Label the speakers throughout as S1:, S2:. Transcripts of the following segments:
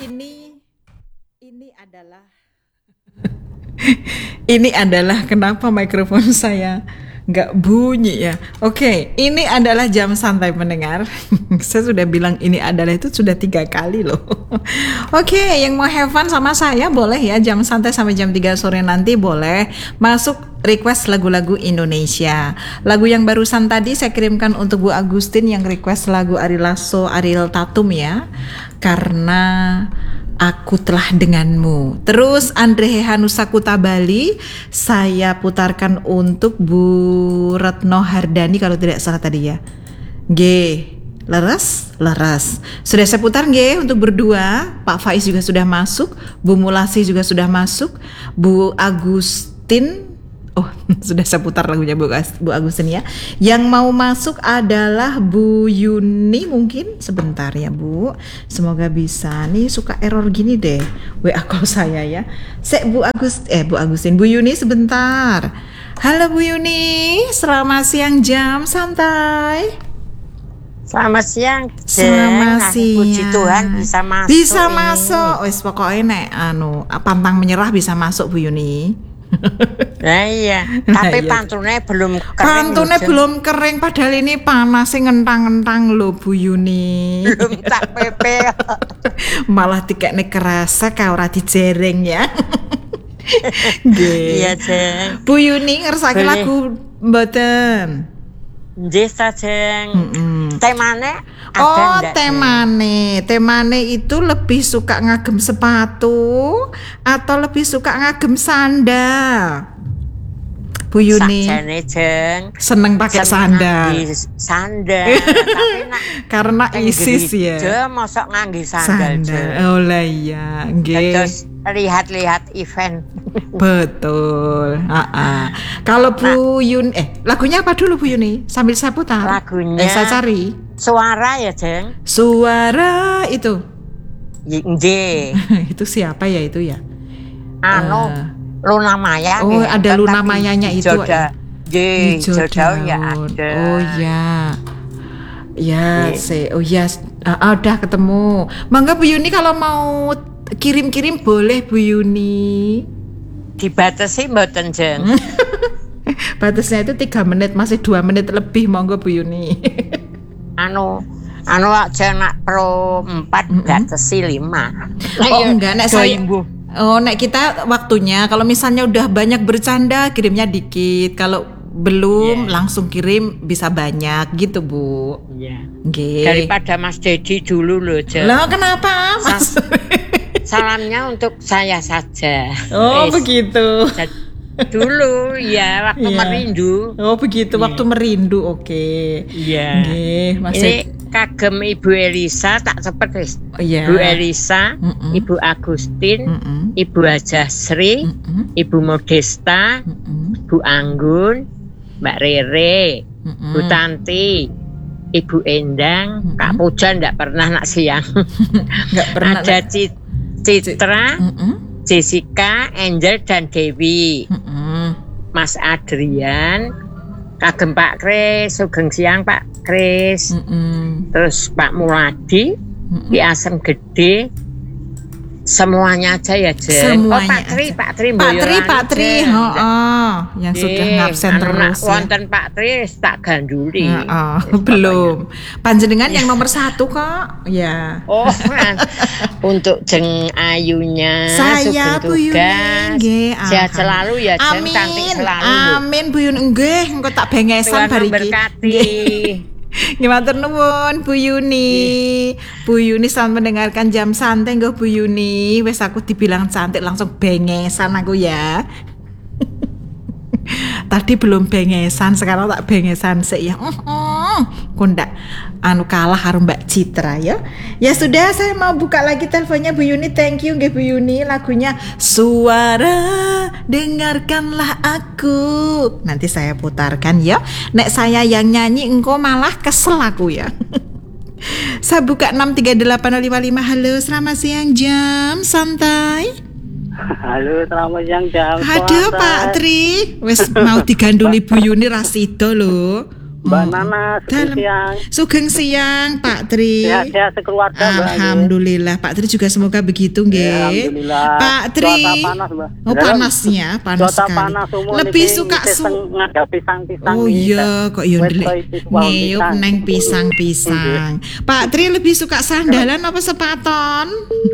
S1: Ini adalah ini adalah kenapa mikrofon saya nggak bunyi ya. Oke, ini adalah jam santai pendengar. Saya sudah bilang ini adalah itu sudah 3 kali loh. Oke, yang mau have fun sama saya boleh ya, jam santai sampai jam 3 sore nanti boleh masuk request lagu-lagu Indonesia. Lagu yang barusan tadi saya kirimkan untuk Bu Agustin yang request lagu Ari Lasso, Ariel Tatum ya. Karena Aku Telah Denganmu. Terus Andre Hanusakuta Bali saya putarkan untuk Bu Retno Hardani kalau tidak salah tadi ya. G. Leres. Sudah saya putar G untuk berdua. Pak Faiz juga sudah masuk. Bu Mulasi juga sudah masuk. Bu Agustin. Oh, sudah saya putar lagunya Bu Agustin ya. Yang mau masuk adalah Bu Yuni mungkin. Sebentar ya Bu. Semoga bisa. Nih suka error gini deh WA call saya ya. Bu Agustin. Bu Yuni sebentar. Halo Bu Yuni. Selamat siang jam santai.
S2: Selamat siang.
S1: Puji
S2: Tuhan bisa masuk.
S1: Bisa masuk. Wes pokoknya nek pantang menyerah bisa masuk Bu Yuni.
S2: Nah iya, tapi pantunnya belum kering.
S1: Pantunnya belum kering padahal ini panasnya ngentang-ngentang loh Bu Yuni.
S2: Belum tak pepe.
S1: Malah dikekne kerasa kau ora dijereng ya.
S2: Iya, Jeng.
S1: Bu Yuni ngersake lagu mboten?
S2: Nggih, Jeng. Temane
S1: temane itu lebih suka ngagem sepatu atau lebih suka ngagem sandal? Bu Yuni seneng pakai sandal.
S2: Sandal, tapi
S1: karena ISIS ya.
S2: Mosok ngangge sandal.
S1: Oh lah iya, nggih.
S2: Terus lihat-lihat event.
S1: Betul. Kalau Bu Yuni, lagunya apa dulu Bu Yuni? Sambil saya putar.
S2: Lagunya
S1: saya cari.
S2: Suara ya, Jeng.
S1: Suara itu.
S2: Nggih.
S1: Itu siapa ya itu ya?
S2: Luna Maya.
S1: Oh, ada Luna Mayanya itu.
S2: Hijau daun ya ada.
S1: Oh ya. Ya, udah ketemu. Mangga Bu Yuni kalau mau kirim-kirim boleh Bu Yuni.
S2: Dibatasi mboten, Jeng?
S1: Batasnya itu 3 menit, masih 2 menit lebih, monggo Bu Yuni.
S2: aja nak pro 4 batasi 5.
S1: Oh enggak, nek saya nek kita waktunya kalau misalnya udah banyak bercanda kirimnya dikit, kalau belum langsung kirim bisa banyak gitu Bu.
S2: Iya.
S1: Yeah.
S2: Daripada Mas Dedi dulu loh, Jeng.
S1: Lah kenapa Mas?
S2: Salamnya untuk saya saja.
S1: Oh begitu.
S2: Dulu ya waktu merindu.
S1: Oh begitu waktu merindu. Oke.
S2: Iya. Ini kagem Ibu Elisa tak cepet wis. Ibu Elisa, Ibu Agustin, Ibu Ajasri, Ibu Modesta, Bu Anggun, Mbak Rere, Bu Tanti, Ibu Endang, Kak Pujan nggak pernah nak siang. Nggak pernah. Ada Citra, Jessica, Angel dan Dewi, Mas Adrian, kagem Pak Kris, sugeng siang Pak Kris, terus Pak Muladi, di Asem Gede, semuanya aja ya Jen.
S1: Semuanya.
S2: Pak Tri,
S1: yang sudah ngabsen terus.
S2: Wonten Pak Tri tak ganduli.
S1: Belum. Panjenengan yang nomor 1 kok. Ya.
S2: Oh, untuk Jeng Ayunya.
S1: Saya Bu Yuni.
S2: Sehat selalu ya Jeng, cantik selalu.
S1: Amin Bu Yuni. Nggih, engko tak bengesan bar iki.
S2: Berkati.
S1: Matur nuwun Bu Yuni. Bu Yuni selamat mendengarkan jam santai nggih Bu Yuni. Wes aku dibilang cantik langsung bengesan aku ya. Tadi belum bengesan, sekarang tak bengesan sih ya. Kondak kalah karo Mbak Citra ya. Ya sudah, saya mau buka lagi teleponnya Bu Yuni. Thank you nggih Bu Yuni. Lagunya Suara Dengarkanlah Aku. Nanti saya putarkan ya. Nek saya yang nyanyi engko malah kesel aku ya. Saya buka 63855. Halo, selamat siang jam santai.
S3: Halo, selamat siang jam.
S1: Aduh Pak Tri, wes mau diganduli Bu Yuni rasido lho.
S3: Mbak Nana, siang.
S1: Sugeng siang, Pak Tri.
S3: Sehat-sehat sekeluarga, Mbak.
S1: Alhamdulillah, Pak Tri juga semoga begitu, nggih.
S3: Alhamdulillah.
S1: Pak Tri.
S3: Cuaca panas, Mbak.
S1: Oh, panasnya, panas
S3: cuaca
S1: sekali.
S3: Panas umum.
S1: Lebih suka
S3: ngadap pisang-pisang.
S1: Oh iya, kok yo ngeyup neng pisang-pisang. Pak Tri lebih suka sandalan apa sepaton?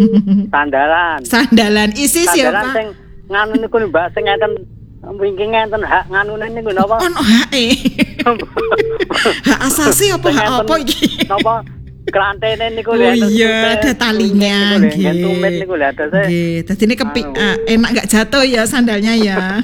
S1: Sandalan. Isis ya, Pak.
S3: Sandalan nganu niku Mbak sing ngeten wingi ngenten hak nganune niku napa?
S1: Ono hake. Hak asasi apa hak apa iki?
S3: Napa klantene niku
S1: lho. Oh iya, ada talinya nggih.
S3: Tumit niku lho ada.
S1: Nggih, dadine enak enggak jatuh ya sandalnya ya.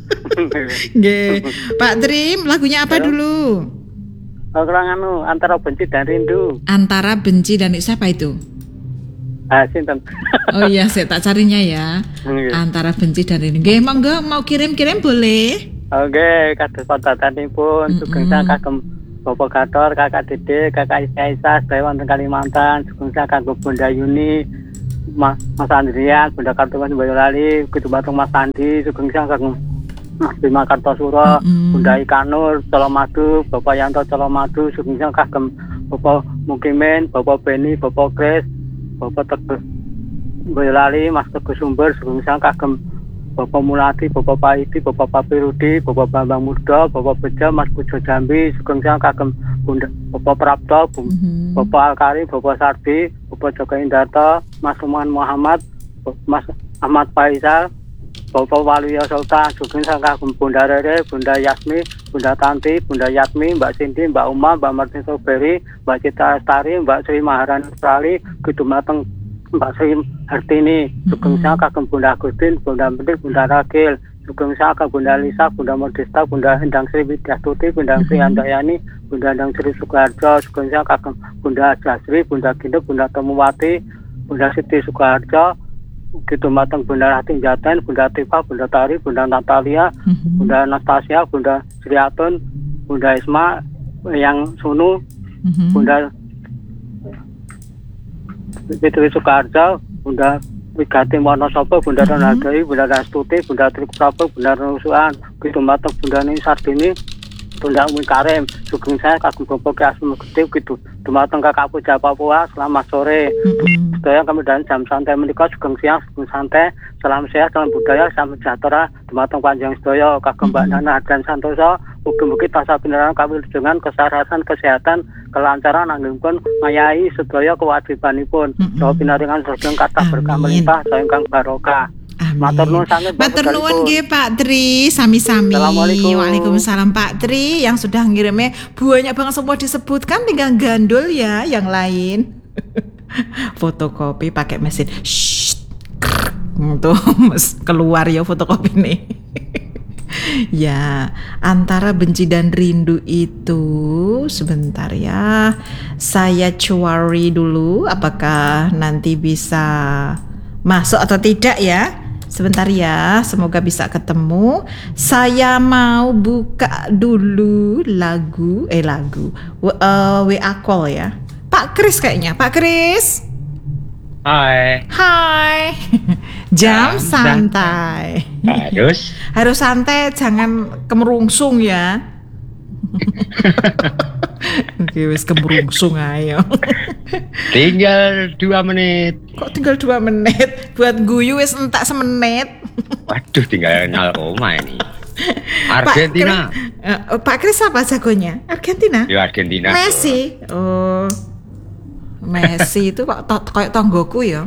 S1: Nggih. Pak Tri, lagunya apa dulu?
S3: Kurang Antara Benci dan Rindu.
S1: Antara Benci dan siapa itu?
S3: Sinten.
S1: Oh iya, saya tak carinya ya. Antara Benci dan Rindu. Nggih, monggo mau kirim-kirim boleh.
S3: Oke, kados padatanipun sugeng sang kagem Bapak Gator, Kakak Dede, Kakak Isa, sedaya wonten Kalimantan, sugeng sang kagem Bunda Yuni, Mas Andrian, Bunda Kartomas Boyolali, Kudu Batung Mas Andi, sugeng sang kagem Mas Bima Kartosuro, Bunda Ikanur, Colomadu, Bapak Yanto Colomadu, sugeng sang kagem Bapak Mukimin, Bapak Beni, Bapak Kris, Bapak Teguh Boyolali, Mas Teguh Sumber, sugeng sang kagem Bapak Mulati, Bapak Paiti, Bapak Papi Rudi, Bapak Bambang Muda, Bapak Beja, Mas Pujo Jambi, sugeng sang kagem Bunda Bapak Prapto, Bapak Alkari, Bapak Sardi, Bapak Joko Indarto, Mas Luman Muhammad, Mas Ahmad Faisal, Bapak Waluyo Sultan, sugeng sang kagem Bunda Rere, Bunda Yasmi, Bunda Tanti, Bunda Yatmi, Mbak Cindy, Mbak Uma, Mbak Martin Soberi, Mbak Citra Lestari, Mbak Sri Maharani Prali, Kudumateng Mbak Sri Hartini, sugeng sang kagem Bunda Agustin, Bunda Mendik, Bunda Ragil, sugeng sang kagem Bunda Lisa, Bunda Modesta, Bunda Endang Sri Widyastuti, Bunda Sri Handayani, Bunda Endang Sri Sukoharjo, sugeng sang kagem Bunda Jasri, Bunda Gindu, Bunda Temuwati, Bunda Siti Sukoharjo, Kudumateng Bunda Rating Jaten, Bunda Tifa, Bunda Tari, Bunda Natalia, Bunda Anastasia, Bunda Sriatun, Bunda Isma, yang Sunu, Bunda Fitri Sukoharjo, Bunda Wigati Wonosobo, Bunda Ronaldoi, Bunda Rastuti, Bunda Trikuprabu, Bunda Rusuhan, Kudumateng Bunda Ni Sardini, Bunda Umi Karim, sugeng saya kagem Bapak Ki Asmi Gede gitu. Dumateng Kakak Puja Papua, selamat sore. Sedaya kami dan jam santai menika sugeng siang, sugeng santai. Salam sehat, salam budaya, salam sejahtera. Dumateng panjang sedaya kagem Mbak Nana dan Santoso, mugi-mugi tansah pinarahan kawilujengan, kesehatan, kelancaran anggengipun ngayahi sedaya kewajibanipun. Saha pinaringan sedaya kathah berkah melimpah, saha ingkang barokah. Matur nuwun sanget.
S1: Matur nuwun nggih Pak Tri, sami-sami. Waalaikumsalam Pak Tri yang sudah ngirimnya banyak banget semua disebutkan, tinggal gandul ya yang lain. Fotokopi pakai mesin. Tuh keluar ya fotokopi nih. Ya, Antara Benci dan Rindu itu sebentar ya. Saya cari dulu apakah nanti bisa masuk atau tidak ya. Sebentar ya, semoga bisa ketemu. Saya mau buka dulu lagu WA call ya. Pak Kris kayaknya. Pak Kris. Hai. Jam santai. Harus santai, jangan kemerungsung ya. Oke, wis kemerungsung ayo.
S4: Tinggal 2 menit.
S1: Kok tinggal 2 menit? Buat guyu wis entak semenit.
S4: Waduh, tinggal Roma ini. Argentina.
S1: Pak Kris apa jagonya? Argentina?
S4: Ya Argentina.
S1: Messi. Oh. Messi itu kok kayak tonggoku ya.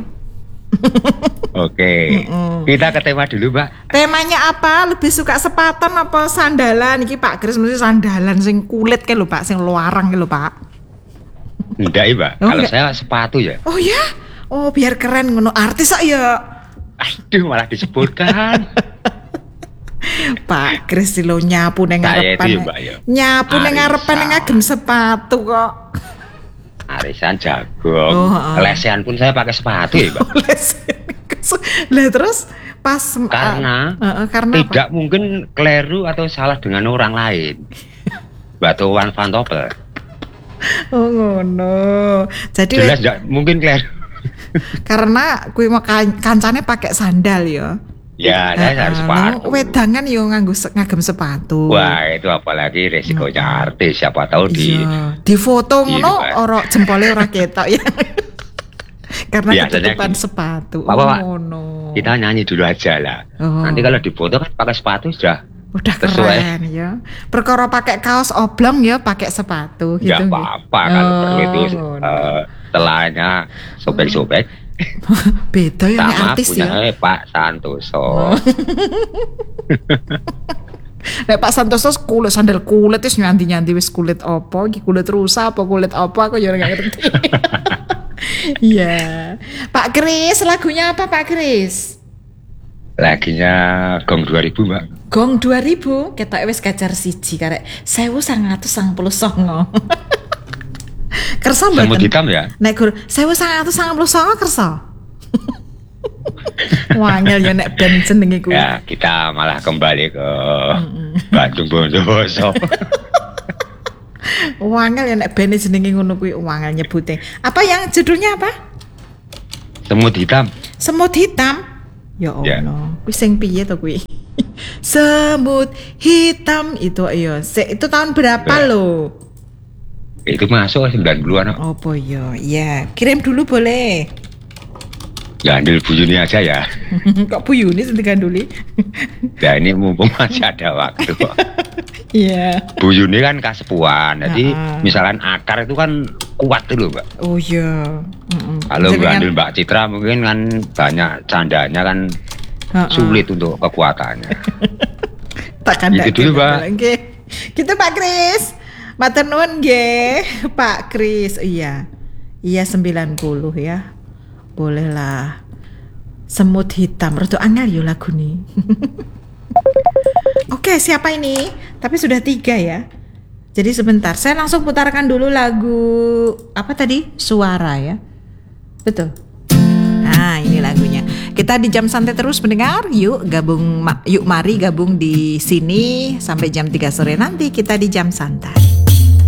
S4: Oke. Kita ke tema dulu, Mbak.
S1: Temanya apa? Lebih suka sepatan apa sandalan? Iki Pak Kris mesti sandalan sing kulit kan lho, Pak, sing luarang kan lho, Pak.
S4: Enggak, Mbak.
S1: Oh,
S4: kalau
S1: enggak.
S4: saya sepatu ya.
S1: Oh ya? Oh, biar keren ngono artis kok ya.
S4: Aduh, malah disebutkan.
S1: Pak Kris lo nyapu nang ngarepan. Nyapu nang ngarepan nang ngagem sepatu kok.
S4: Arisan jagung. Lesehan pun saya pakai sepatu ya, Mbak.
S1: Lah terus pas
S4: karena tidak
S1: apa?
S4: mungkin keliru atau salah dengan orang lain. Batu Wan Van Topel.
S1: Oh ngono. Jadi
S4: jelas enggak mungkin keliru.
S1: Karena kuwi mau kancane pakai sandal ya.
S4: Ya, saya harus sepatu.
S1: Wedangan yo ngagem sepatu.
S4: Wah, itu apalagi resikonya artis, siapa tahu
S1: di foto ngono ora jempole ora ketok ya. Karena ketutupan sepatu.
S4: Pak,
S1: no.
S4: Kita nyanyi dulu aja lah. Nanti kalau di foto kan pakai sepatu udah
S1: keren ya. Perkara pakai kaos oblong ya pakai sepatu gitu.
S4: Enggak apa-apa kalau perlu itu setelahnya sobek-sobek.
S1: Beda ya nek artis ya.
S4: Pak Santoso.
S1: Nek Pak Santoso kulit sandal kulit wis nyanti-nyanti wis kulit apa iki kulit rusa apa kulit apa aku ya ora ngerti. Iya. Pak Kris, lagunya apa Pak Kris?
S4: Lagunya Gong 2000, Mbak.
S1: Gong 2000 ketok wis gajar siji karek 1999. Kersa mboten?
S4: Semut hitam ya?
S1: Nek 1999 kersa. Wangel ya nek band jenenge kuwi.
S4: Ya, kita malah kembali ke Bandung Bondowoso.
S1: Wangel ya nek band jenenge ngono kuwi wangel nyebute. Apa yang judulnya apa?
S4: Semut hitam.
S1: Semut hitam. Ya Allah. Kuwi sing piye to kuwi? Semut hitam itu iya. Itu tahun berapa lo?
S4: Itu masuk 90-an.
S1: Apa ya? Ya, kirim dulu boleh.
S4: Ya, ambil Bu Yuni aja ya.
S1: Kok Bu Yuni sentikan dulu?
S4: Ya, ini mumpung masih ada waktu.
S1: Iya.
S4: Bu Yuni kan kasepuan. Jadi, misalkan akar itu kan kuat dulu, Mbak.
S1: Oh iya.
S4: Kalau ambil Mbak Citra mungkin kan banyak candanya kan sulit untuk kekuatannya.
S1: Takkan
S4: itu dulu, Mbak.
S1: Oke. Kita Pak Kris. Matur nuwun nggih, Pak Kris. Iya. Iya 90 ya. Boleh lah. Semut hitam. Rada angel yo lagu nih. Oke, siapa ini? Tapi sudah 3 ya. Jadi sebentar, saya langsung putarkan dulu lagu apa tadi? Suara ya. Betul. Nah, ini lagunya. Kita di Jam Santai terus mendengar. Yuk mari gabung di sini sampai jam 3 sore nanti kita di Jam Santai.